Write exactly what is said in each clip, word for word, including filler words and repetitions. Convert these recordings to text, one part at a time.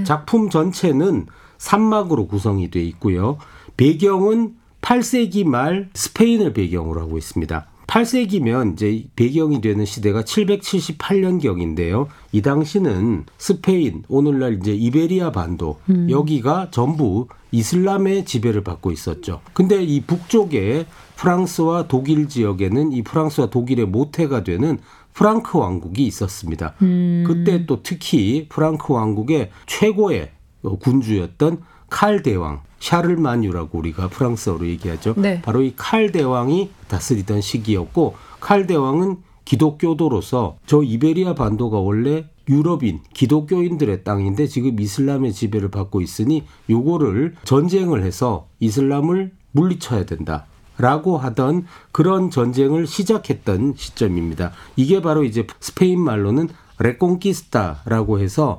작품 전체는 삼 막으로 구성이 돼 있고요. 배경은 팔 세기 말 스페인을 배경으로 하고 있습니다. 팔 세기면 이제 배경이 되는 시대가 칠백칠십팔 년경인데요. 이 당시는 스페인, 오늘날 이제 이베리아 반도, 음. 여기가 전부 이슬람의 지배를 받고 있었죠. 근데 이 북쪽에 프랑스와 독일 지역에는 이 프랑스와 독일의 모태가 되는 프랑크 왕국이 있었습니다. 음. 그때 또 특히 프랑크 왕국의 최고의 군주였던 칼 대왕, 샤를마뉴라고 우리가 프랑스어로 얘기하죠. 네. 바로 이 칼 대왕이 다스리던 시기였고, 칼 대왕은 기독교도로서 저 이베리아 반도가 원래 유럽인 기독교인들의 땅인데 지금 이슬람의 지배를 받고 있으니 요거를 전쟁을 해서 이슬람을 물리쳐야 된다 라고 하던 그런 전쟁을 시작했던 시점입니다. 이게 바로 이제 스페인 말로는 레콩키스타라고 해서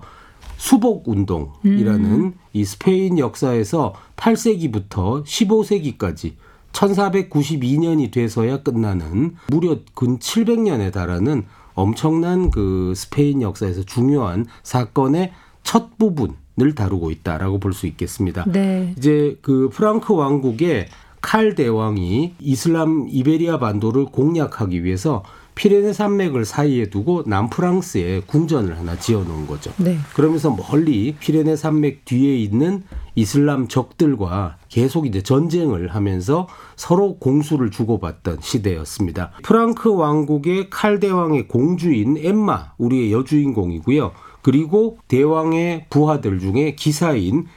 수복운동이라는 음. 이 스페인 역사에서 팔 세기부터 십오 세기까지 천사백구십이 년이 돼서야 끝나는 무려 근 칠백 년에 달하는 엄청난 그 스페인 역사에서 중요한 사건의 첫 부분을 다루고 있다라고 볼 수 있겠습니다. 네. 이제 그 프랑크 왕국의 칼 대왕이 이슬람 이베리아 반도를 공략하기 위해서 피레네 산맥을 사이에 두고 남프랑스에 궁전을 하나 지어놓은 거죠. 네. 그러면서 멀리 피레네 산맥 뒤에 있는 이슬람 적들과 계속 이제 전쟁을 하면서 서로 공수를 주고받던 시대였습니다. 프랑크 왕국의 칼 대왕의 공주인 엠마, 우리의 여주인공이고요. 그리고 대왕의 부하들 중에 기사인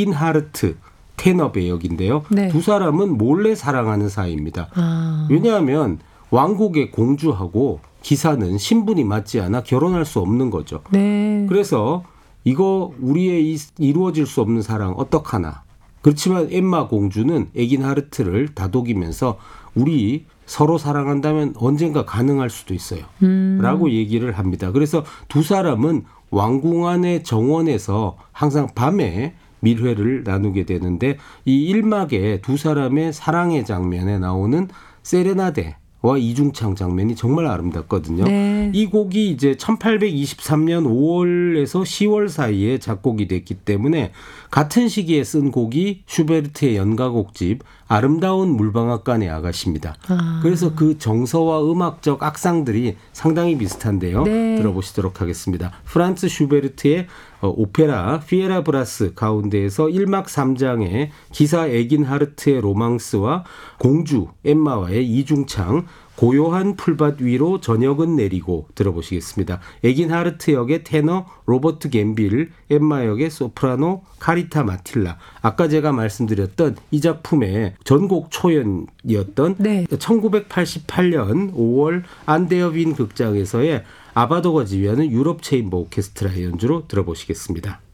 에긴하르트 테너 배역인데요. 네. 두 사람은 몰래 사랑하는 사이입니다. 아. 왜냐하면 왕국의 공주하고 기사는 신분이 맞지 않아 결혼할 수 없는 거죠. 네. 그래서 이거 우리의 이루어질 수 없는 사랑 어떡하나. 그렇지만 엠마 공주는 에긴하르트를 다독이면서 우리 서로 사랑한다면 언젠가 가능할 수도 있어요. 음. 라고 얘기를 합니다. 그래서 두 사람은 왕궁 안의 정원에서 항상 밤에 밀회를 나누게 되는데 이 일 막에 두 사람의 사랑의 장면에 나오는 세레나데 와 이중창 장면이 정말 아름답거든요. 네. 이 곡이 이제 천팔백이십삼 년 오월에서 시월 사이에 작곡이 됐기 때문에 같은 시기에 쓴 곡이 슈베르트의 연가곡집 아름다운 물방앗간의 아가씨입니다. 아. 그래서 그 정서와 음악적 악상들이 상당히 비슷한데요. 네. 들어보시도록 하겠습니다. 프란츠 슈베르트의 오페라 피에라 브라스 가운데에서 일 막 삼 장의 기사 에긴하르트의 로망스와 공주 엠마와의 이중창 고요한 풀밭 위로 저녁은 내리고 들어보시겠습니다. 에긴하르트 역의 테너 로버트 갬빌, 엠마 역의 소프라노 카리타 마틸라. 아까 제가 말씀드렸던 이 작품의 전곡 초연이었던 네. 천구백팔십팔 년 오월 안데어빈 극장에서의 아바도가 지휘하는 유럽 체인버 오케스트라의 연주로 들어보시겠습니다.